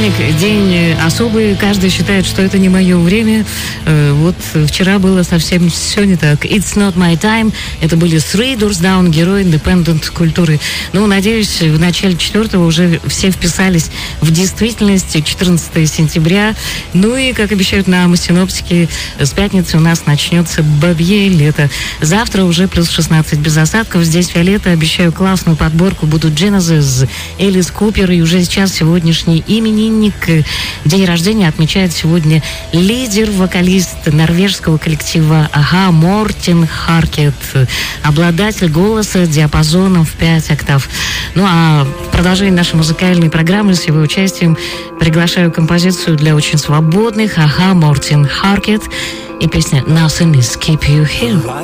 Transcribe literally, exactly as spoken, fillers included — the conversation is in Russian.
Понедельник – день особый. Каждый считает, что это не мое время. Вот вчера было совсем все не так. It's not my time. Это были Three Doors Down, герои индепендент культуры. Ну, надеюсь, в начале четвертого уже все вписались в действительность. четырнадцатое сентября. Ну и, как обещают нам синоптики, с пятницы у нас начнется бабье лето. Завтра уже плюс шестнадцать без осадков. Здесь Виолетта. Обещаю классную подборку. Будут Genesis, Элис Купер. И уже сейчас сегодняшний именинник. День рождения отмечает сегодня лидер-вокалист норвежского коллектива «Ага» Мортен Харкет. Обладатель голоса диапазоном в пять октав. Ну а в продолжении нашей музыкальной программы с его участием приглашаю композицию для очень свободных. «Ага» Мортен Харкет и песня «Nothing is keep you here».